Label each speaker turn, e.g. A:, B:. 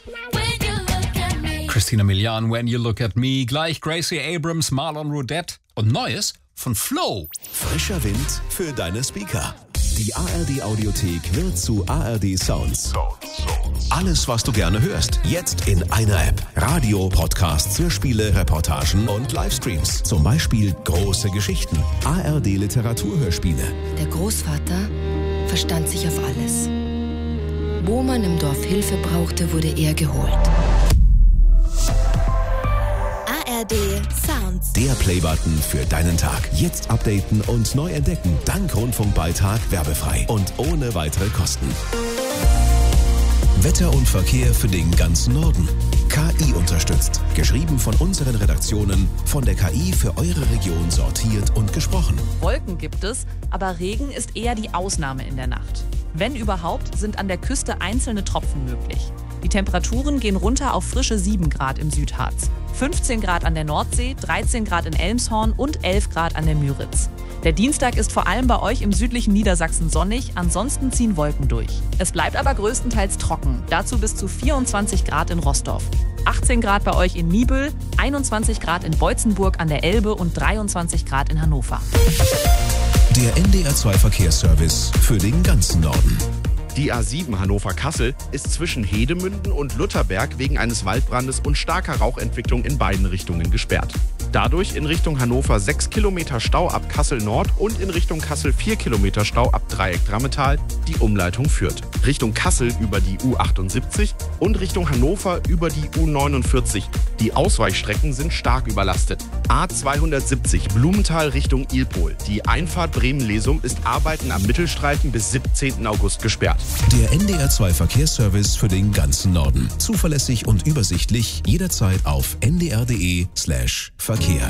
A: Christina Milian, When You Look at Me, gleich Gracie Abrams, Marlon Rodette und Neues von Flow.
B: Frischer Wind für deine Speaker. Die ARD Audiothek wird zu ARD Sounds. Alles, was du gerne hörst, jetzt in einer App. Radio, Podcasts, Hörspiele, Reportagen und Livestreams. Zum Beispiel Große Geschichten, ARD Literaturhörspiele.
C: Der Großvater verstand sich auf alles. Wo man im Dorf Hilfe brauchte, wurde er geholt.
D: ARD Sounds.
B: Der Playbutton für deinen Tag. Jetzt updaten und neu entdecken. Dank Rundfunkbeitrag werbefrei und ohne weitere Kosten. Wetter und Verkehr für den ganzen Norden. KI unterstützt. Geschrieben von unseren Redaktionen, von der KI für eure Region sortiert und gesprochen.
E: Wolken gibt es, aber Regen ist eher die Ausnahme in der Nacht. Wenn überhaupt, sind an der Küste einzelne Tropfen möglich. Die Temperaturen gehen runter auf frische 7 Grad im Südharz, 15 Grad an der Nordsee, 13 Grad in Elmshorn und 11 Grad an der Müritz. Der Dienstag ist vor allem bei euch im südlichen Niedersachsen sonnig, ansonsten ziehen Wolken durch. Es bleibt aber größtenteils trocken, dazu bis zu 24 Grad in Rostock. 18 Grad bei euch in Niebüll, 21 Grad in Beutzenburg an der Elbe und 23 Grad in Hannover.
B: Der NDR2 Verkehrsservice für den ganzen Norden.
F: Die A7 Hannover-Kassel ist zwischen Hedemünden und Lutherberg wegen eines Waldbrandes und starker Rauchentwicklung in beiden Richtungen gesperrt. Dadurch in Richtung Hannover 6 Kilometer Stau ab Kassel Nord und in Richtung Kassel 4 Kilometer Stau ab Dreieck Drammetal. Die Umleitung führt Richtung Kassel über die U78 und Richtung Hannover über die U49. Die Ausweichstrecken sind stark überlastet. A270 Blumenthal Richtung Ilpol. Die Einfahrt Bremen-Lesum ist Arbeiten am Mittelstreifen bis 17. August gesperrt.
B: Der NDR2 Verkehrsservice für den ganzen Norden. Zuverlässig und übersichtlich, jederzeit auf ndr.de/Verkehr.